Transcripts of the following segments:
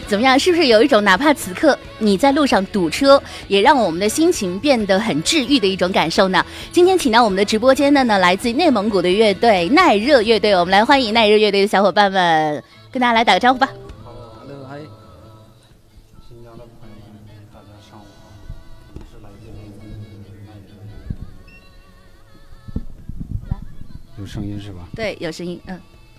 怎么样？是不是有一种哪怕此刻你在路上堵车，也让我们的心情变得很治愈的一种感受呢？今天请到我们的直播间的呢，来自内蒙古的乐队耐热乐队，我们来欢迎耐热乐队的小伙伴们，跟大家来打个招呼吧。 Hello， 嗨，新疆的朋友们，大家上午好，我是来自内蒙古的耐热乐队。有声音是吧？ 对，有声音，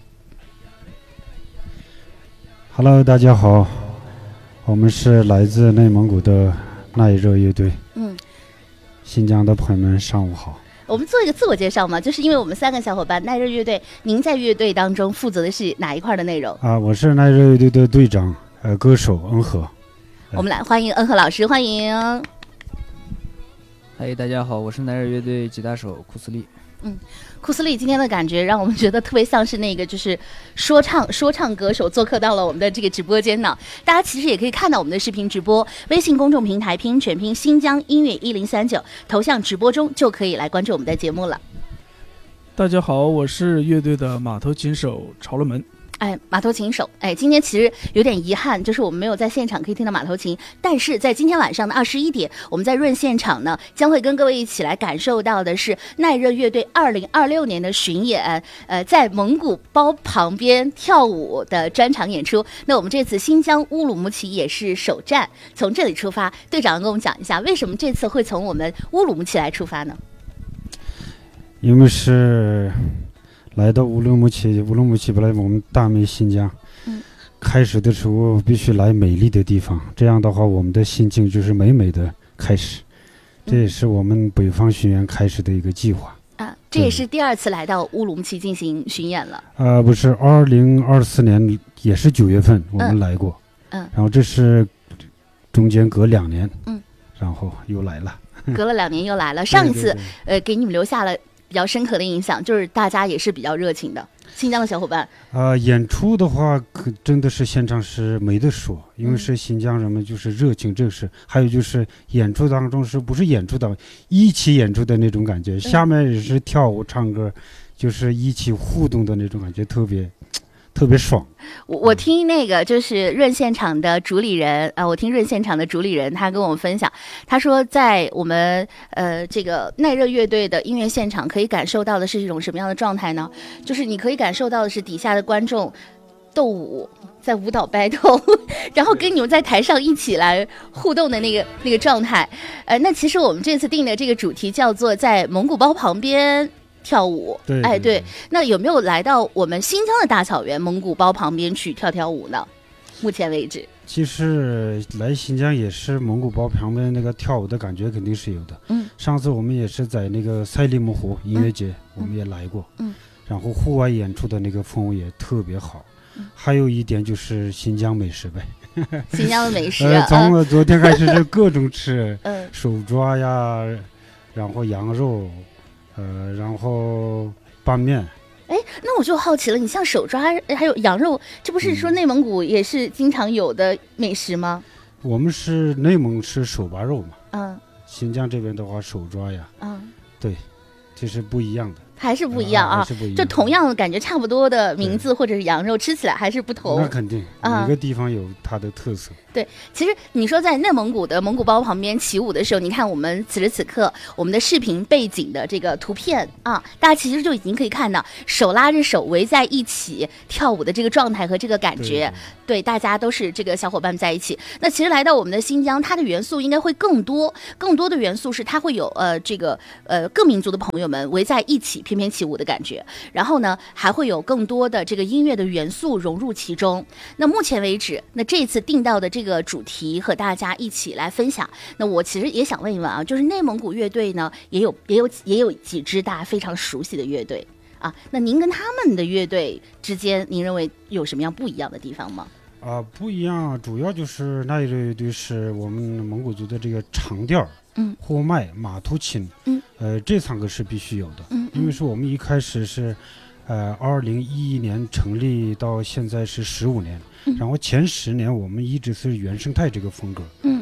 Hello， 大家好，我们是来自内蒙古的耐热乐队。新疆的朋友们，上午好。 我们做一个自我介绍嘛，就是因为我们3个小伙伴，耐热乐队，您在乐队当中负责的是哪一块的内容？ 我是耐热乐队的队长，歌手恩和。 我们来欢迎恩和老师，欢迎。 嗨，大家好，我是耐热乐队吉他手库斯利。 库斯利今天的感觉让我们觉得特别像是那个就是说唱歌手做客到了我们的这个直播间呢。大家其实也可以看到我们的视频直播，微信公众平台拼音全拼新疆音乐1039，头像直播中就可以来关注我们的节目了。 大家好，我是乐队的马头琴手朝了门。 马头琴手，今天其实有点遗憾，就是我们没有在现场可以听到马头琴，但是在今天晚上的21点，我们在润现场呢，将会跟各位一起来感受到的是耐热乐队2026年的巡演，在蒙古包旁边跳舞的专场演出。那我们这次新疆乌鲁木齐也是首站，从这里出发，队长跟我们讲一下，为什么这次会从我们乌鲁木齐来出发呢？ 因为是来到乌鲁木齐本来我们大美新疆，开始的时候必须来美丽的地方，这样的话我们的心境就是美美的开始，这也是我们北方巡演开始的一个计划。 这也是第2次来到乌鲁木齐进行巡演了。 不是2024年也是9月份我们来过，然后这是中间隔2年，然后又来了， 隔了2年又来了。上一次给你们留下了比较深刻的印象，就是大家也是比较热情的，新疆的小伙伴。 演出的话，可真的是现场是没得说，因为是新疆人们就是热情，这是还有就是演出当中是不是演出的一起演出的那种感觉，下面也是跳舞唱歌，就是一起互动的那种感觉，特别爽。 我听那个就是润现场的主理人我听润现场的主理人他跟我们分享，他说在我们这个耐热乐队的音乐现场可以感受到的是一种什么样的状态呢？就是你可以感受到的是底下的观众斗舞，在舞蹈 battle 然后跟你们在台上一起来互动的那个状态。那其实我们这次定的这个主题叫做在蒙古包旁边跳舞。对，那有没有来到我们新疆的大草原蒙古包旁边去跳舞呢？目前为止其实来新疆也是蒙古包旁边那个跳舞的感觉肯定是有的。上次我们也是在那个赛里木湖音乐节，我们也来过，然后户外演出的那个氛围也特别好。还有一点就是新疆美食呗， 新疆的美食从昨天开始是各种吃手抓呀，然后羊肉，然后拌面。 那我就好奇了，你像手抓还有羊肉，这不是说内蒙古也是经常有的美食吗？ 我们是内蒙吃手扒肉嘛，新疆这边的话手抓呀，对，这是不一样的。 还是不一样啊，就同样感觉差不多的名字或者是羊肉，吃起来还是不同。 那肯定，每个地方有它的特色。 对，其实你说在内蒙古的蒙古包旁边起舞的时候，你看我们此时此刻我们的视频背景的这个图片大家其实就已经可以看到手拉着手围在一起跳舞的这个状态和这个感觉。对，大家都是这个小伙伴在一起。那其实来到我们的新疆，它的元素应该会更多的元素是它会有各民族的朋友们围在一起翩翩起舞的感觉，然后呢还会有更多的这个音乐的元素融入其中。那目前为止，那这次定到的这个主题和大家一起来分享。那我其实也想问一问就是内蒙古乐队呢也有几支大家非常熟悉的乐队那您跟他们的乐队之间，您认为有什么样不一样的地方吗？ 不一样，主要就是耐热乐队是我们蒙古族的这个长调，呼麦、马头琴，这3个是必须有的，因为是我们一开始是2011年成立到现在是15年，然后前10年我们一直是原生态这个风格，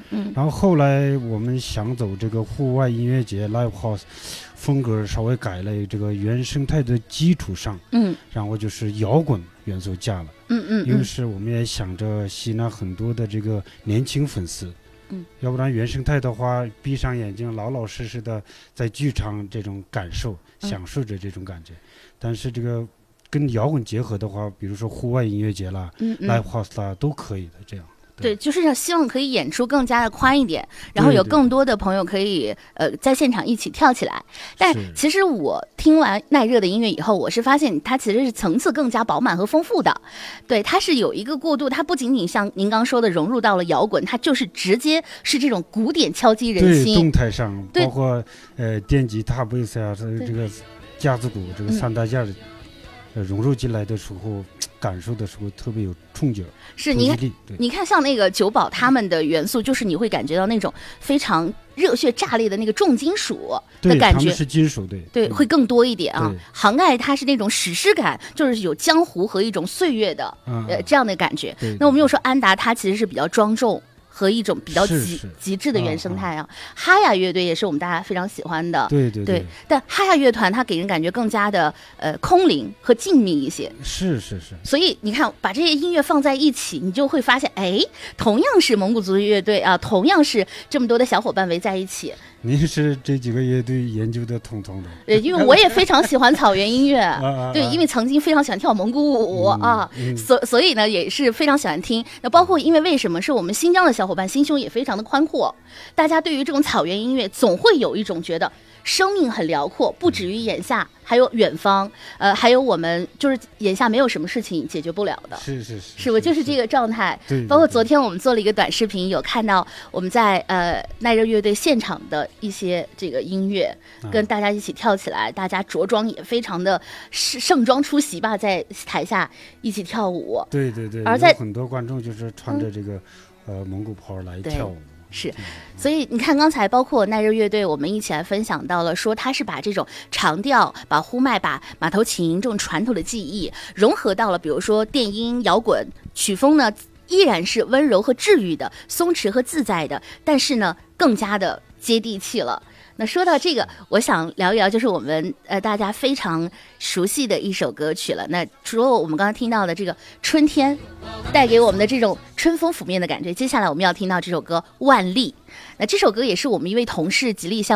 然后后来我们想走这个户外音乐节 live house 风格，稍微改了这个原生态的基础上，然后就是摇滚元素加了，因为是我们也想着吸纳很多的这个年轻粉丝，要不然原生态的话，闭上眼睛老老实实的在剧场这种感受，享受着这种感觉，但是这个跟摇滚结合的话，比如说户外音乐节啦、live house 啦，都可以的这样。 对，就是希望可以演出更加的宽一点，然后有更多的朋友可以在现场一起跳起来。但其实我听完耐热的音乐以后，我是发现它其实是层次更加饱满和丰富的。对，它是有一个过渡，它不仅仅像您刚说的融入到了摇滚，它就是直接是这种古典敲击人心。 对，动态上包括电吉他、贝斯啊，这个架子鼓这个三大件融入进来的时候，感受的时候特别有冲劲。 是你看像那个九宝他们的元素，就是你会感觉到那种非常热血炸裂的那个重金属的感觉， 他们是金属，对， 会更多一点啊。杭盖它是那种史诗感，就是有江湖和一种岁月的这样的感觉。那我们又说安达，它其实是比较庄重和一种比较极致的原生态啊。哈雅乐队也是我们大家非常喜欢的，对。但哈雅乐团它给人感觉更加的空灵和静谧一些， 是。 所以你看，把这些音乐放在一起，你就会发现，哎，同样是蒙古族的乐队啊，同样是这么多的小伙伴围在一起。 您是这几个乐队研究的通通的， 因为我也非常喜欢草原音乐，对，因为曾经非常喜欢跳蒙古舞啊，所以呢也是非常喜欢听。那包括因为为什么是我们新疆的小伙伴心胸也非常的宽阔，大家对于这种草原音乐总会有一种觉得生命很辽阔，不止于眼下，还有远方，还有我们就是眼下没有什么事情解决不了的，是不就是这个状态？ 对。 包括昨天我们做了一个短视频，有看到我们在耐热乐队现场的一些这个音乐，跟大家一起跳起来，大家着装也非常的盛装出席吧，在台下一起跳舞。 对。而在很多观众就是穿着这个蒙古袍来跳舞。 是，所以你看，刚才包括耐热乐队，我们一起来分享到了，说他是把这种长调、把呼麦、把马头琴这种传统的技艺融合到了，比如说电音、摇滚曲风呢，依然是温柔和治愈的、松弛和自在的，但是呢，更加的接地气了。那说到这个，我想聊一聊，就是我们大家非常熟悉的一首歌曲了。那除了我们刚刚听到的这个春天带给我们的这种春风拂面的感觉，接下来我们要听到这首歌《万历》。那这首歌也是我们一位同事极力向